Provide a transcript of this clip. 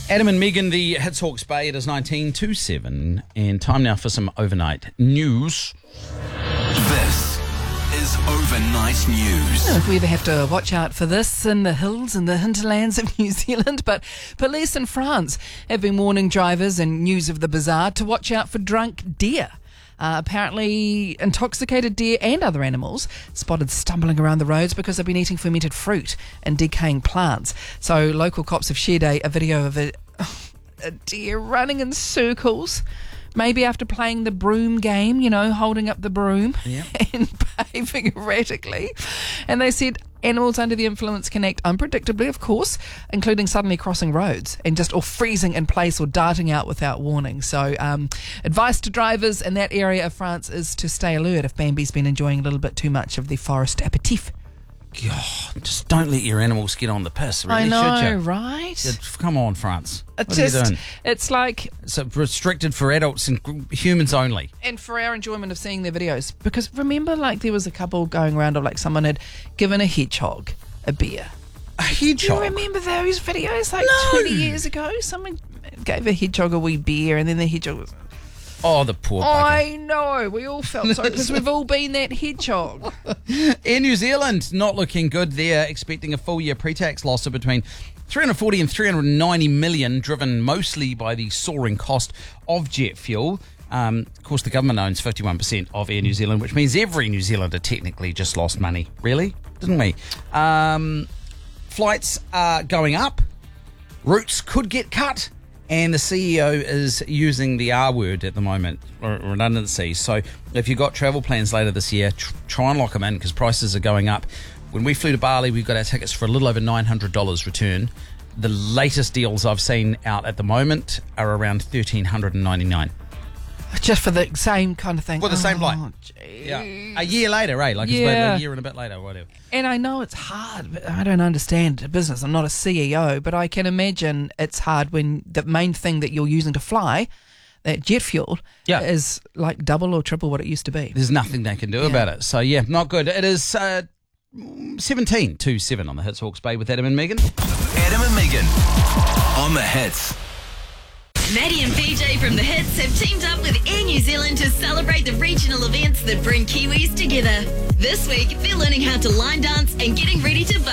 Adam and Megan, the Hits Hawke's Bay. It is 19 to 7, and time now for some overnight news. This is overnight news. If we ever have to watch out for this in the hills and the hinterlands of New Zealand, but police in France have been warning drivers and News of the Bazaar to watch out for drunk deer. Apparently, intoxicated deer and other animals spotted stumbling around the roads because they've been eating fermented fruit and decaying plants. So local cops have shared a video of a deer running in circles, maybe after playing the broom game, holding up the broom and behaving erratically. And they said animals under the influence can act unpredictably, of course, including suddenly crossing roads and or freezing in place or darting out without warning. So advice to drivers in that area of France is to stay alert if Bambi's been enjoying a little bit too much of the forest aperitif. God, just don't let your animals get on the piss, really, I know, should you? right? Come on, France. What are you doing? It's like... It's restricted for adults and humans only. And for our enjoyment of seeing their videos. Because remember, there was a couple going around of someone had given a hedgehog a beer. A hedgehog? Do you remember those videos 20 years ago? Someone gave a hedgehog a wee beer and then the hedgehog was... Oh, the poor bugger. I know. We all felt so because we've all been that hedgehog. Air New Zealand, not looking good there, expecting a full year pre-tax loss of between 340 and 390 million, driven mostly by the soaring cost of jet fuel. Of course, the government owns 51% of Air New Zealand, which means every New Zealander technically just lost money. Really? Didn't we? Flights are going up. Routes could get cut. And the CEO is using the R word at the moment, redundancy. So if you've got travel plans later this year, try and lock them in because prices are going up. When we flew to Bali, we got our tickets for a little over $900 return. The latest deals I've seen out at the moment are around $1,399. Just for the same kind of thing. For the same flight. Geez. Yeah. A year later, eh? It's about a year and a bit later, whatever. And I know it's hard, but I don't understand business. I'm not a CEO, but I can imagine it's hard when the main thing that you're using to fly, that jet fuel, is double or triple what it used to be. There's nothing they can do about it. So, not good. It is 17 to 7 on the Hits Hawke's Bay with Adam and Megan. Adam and Megan on the Hits. Maddie and PJ from The Hits have teamed up with Air New Zealand to celebrate the regional events that bring Kiwis together. This week, they're learning how to line dance and getting ready to